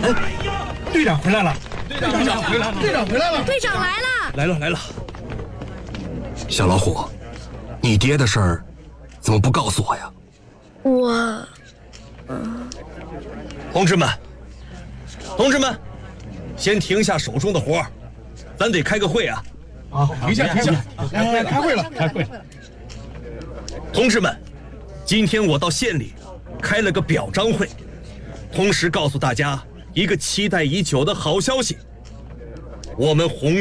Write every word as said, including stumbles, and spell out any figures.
队长回来了！ 队长回来了！ 队长回来了！ 队长来了！ 来了来了！ 小老虎，你爹的事儿怎么不告诉我呀？ 我， 嗯，同志们，同志们，先停下手中的活儿，咱得开个会啊！ 啊，停下停下，来开会了，开会。 同志们，今天我到县里开了个表彰会，同时告诉大家一个期待已久的好消息，我们红